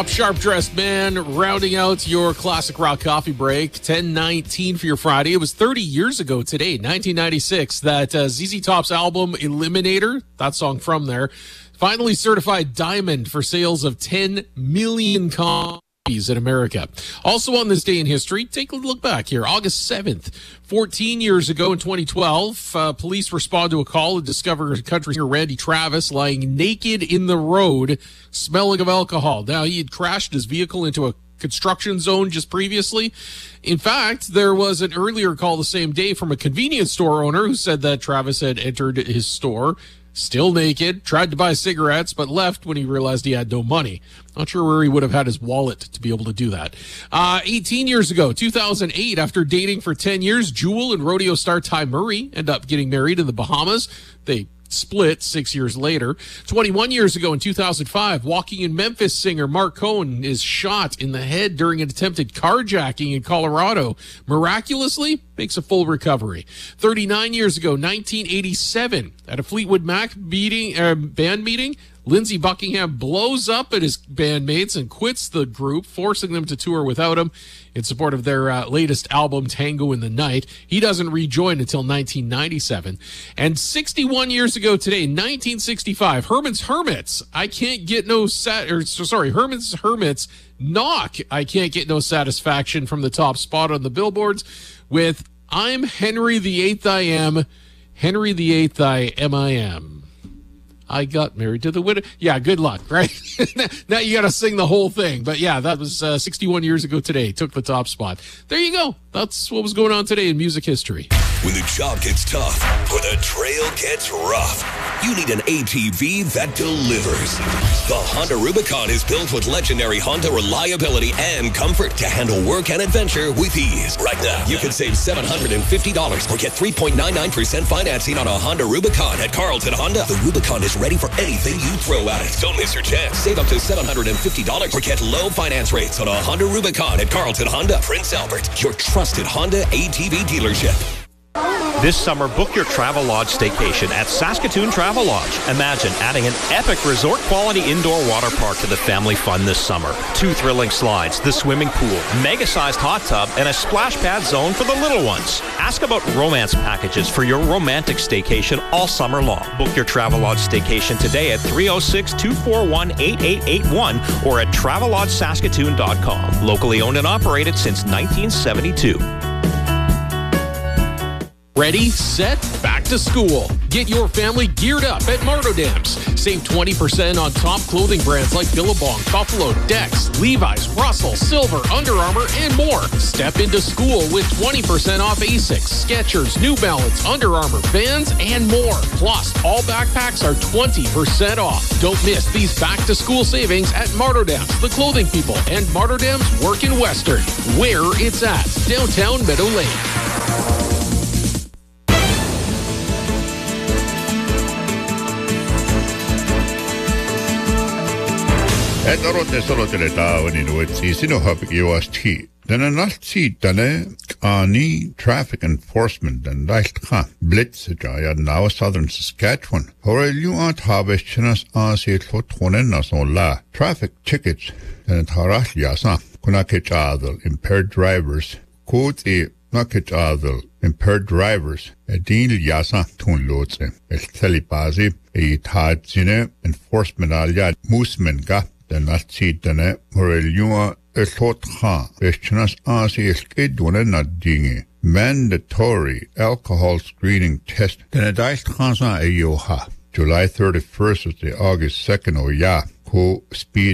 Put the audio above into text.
Sharp Dressed Man, rounding out your classic rock coffee break. 10:19 for your Friday. It was 30 years ago today, 1996, that ZZ Top's album Eliminator, that song from there, finally certified diamond for sales of 10 million copies in America. Also on this day in history, take a look back here. August 7th, 14 years ago in 2012, police respond to a call and discover country singer Randy Travis lying naked in the road, smelling of alcohol. Now, he had crashed his vehicle into a construction zone just previously. In fact, there was an earlier call the same day from a convenience store owner who said that Travis had entered his store still naked, tried to buy cigarettes, but left when he realized he had no money. Not sure where he would have had his wallet to be able to do that. 18 years ago, 2008, after dating for 10 years, Jewel and rodeo star Ty Murray end up getting married in the Bahamas. They split 6 years later. 21 years ago in 2005, Walking in Memphis singer Mark Cohen is shot in the head during an attempted carjacking in Colorado. Miraculously, makes a full recovery. 39 years ago, 1987, at a Fleetwood Mac band meeting, Lindsey Buckingham blows up at his bandmates and quits the group, forcing them to tour without him in support of their latest album, Tango in the Night. He doesn't rejoin until 1997. And 61 years ago today, 1965, Herman's Hermits, Herman's Hermits knock I Can't Get No Satisfaction from the top spot on the billboards with I'm Henry VIII I Am, Henry VIII I Am. I got married to the widow. Yeah, good luck, right? Now you got to sing the whole thing. But yeah, that was 61 years ago today. Took the top spot. There you go. That's what was going on today in music history. When the job gets tough or the trail gets rough, you need an ATV that delivers. The Honda Rubicon is built with legendary Honda reliability and comfort to handle work and adventure with ease. Right now, you can save $750 or get 3.99% financing on a Honda Rubicon at Carlton Honda. The Rubicon is ready for anything you throw at it. Don't miss your chance. Save up to $750 or get low finance rates on a Honda Rubicon at Carlton Honda, Prince Albert, your trusted Honda ATV dealership. This summer, book your Travelodge staycation at Saskatoon Travelodge. Imagine adding an epic resort-quality indoor water park to the family fun this summer. 2 thrilling slides, the swimming pool, mega-sized hot tub, and a splash pad zone for the little ones. Ask about romance packages for your romantic staycation all summer long. Book your Travelodge staycation today at 306-241-8881 or at TravelodgeSaskatoon.com. Locally owned and operated since 1972. Ready, set, back to school. Get your family geared up at Martodams. Save 20% on top clothing brands like Billabong, Buffalo, Dex, Levi's, Russell, Silver, Under Armour, and more. Step into school with 20% off Asics, Skechers, New Balance, Under Armour, Vans, and more. Plus, all backpacks are 20% off. Don't miss these back-to-school savings at Martodams, The Clothing People, and Martodams Work in Western, where it's at, downtown Meadow Lake. Solo traffic enforcement and blitz now southern Saskatchewan. Traffic tickets and impaired drivers. Impaired drivers. Dean Yasa Tun Lotse. El Telipazi. Enforcement alia Musmenga. The Nazi Dane, Morelua, a thought ha, Vestinas Asi Eskeduna Nadingi, mandatory alcohol screening test, then a dice Hansa Ayoha, July 31st to August 2nd, or ya, who speed.